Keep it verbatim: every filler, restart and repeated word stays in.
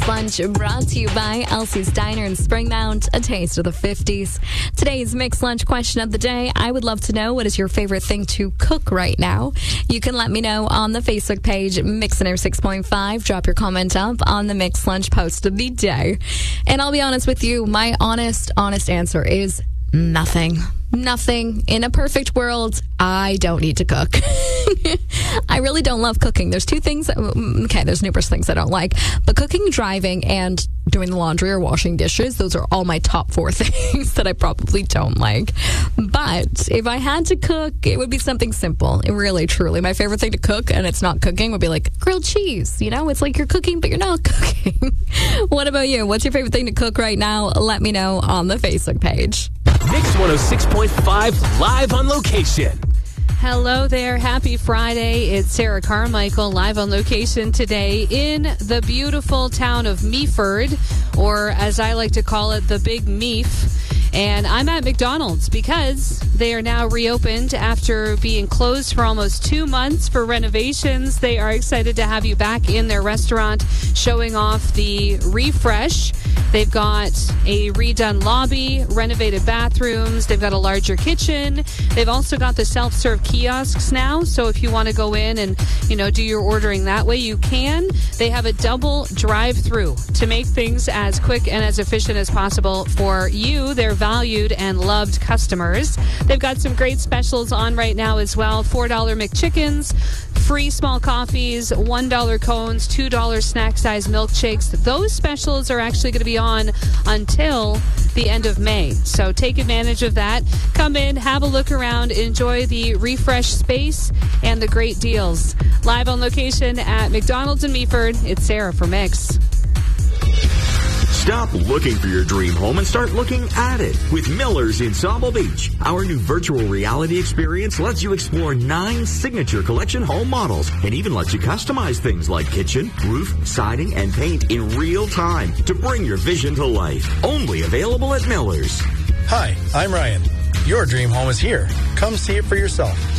Lunch brought to you by Elsie's Diner in Springmount, a taste of the fifties. Today's Mixed Lunch question of the day. I would love to know, what is your favorite thing to cook right now? You can let me know on the Facebook page, Mixonair six point five. Drop your comment up on the Mixed Lunch post of the day. And I'll be honest with you, my honest, honest answer is nothing. Nothing. In a perfect world, I don't need to cook. I really don't love cooking. There's two things. That, okay, there's numerous things I don't like. But cooking, driving, and doing the laundry or washing dishes, those are all my top four things that I probably don't like. But if I had to cook, it would be something simple. It really, truly. My favorite thing to cook, and it's not cooking, would be like grilled cheese. You know, it's like you're cooking, but you're not cooking. What about you? What's your favorite thing to cook right now? Let me know on the Facebook page. Mix one oh six point five live on location. Hello there. Happy Friday. It's Sarah Carmichael live on location today in the beautiful town of Meaford, or as I like to call it, the Big Meaf. And I'm at McDonald's because they are now reopened after being closed for almost two months for renovations. They are excited to have you back in their restaurant, showing off the refresh. They've got a redone lobby, renovated bathrooms. They've got a larger kitchen. They've also got the self-serve kiosks now. So if you want to go in and, you know, do your ordering that way, you can. They have a double drive-through to make things as quick and as efficient as possible for you, their valued and loved customers. They've got some great specials on right now as well. four dollar McChickens, free small coffees, one dollar cones, two dollar snack-size milkshakes. Those specials are actually going to be on until the end of May. So take advantage of that. Come in, have a look around, enjoy the refreshed space and the great deals. Live on location at McDonald's in Meaford, it's Sarah for Mix. Stop looking for your dream home and start looking at it with Miller's in Sauble Beach. Our new virtual reality experience lets you explore nine signature collection home models and even lets you customize things like kitchen, roof, siding, and paint in real time to bring your vision to life. Only available at Miller's. Hi, I'm Ryan. Your dream home is here. Come see it for yourself.